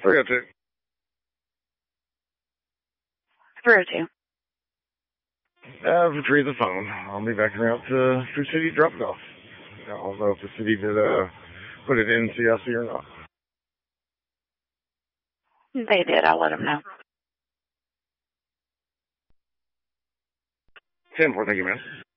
302. 302. Retrieve the phone. I'll be back around to Sioux City to drop it off. I don't know if the city did put it in CIC or not. They did. I'll let them know. 10-4, thank you, man.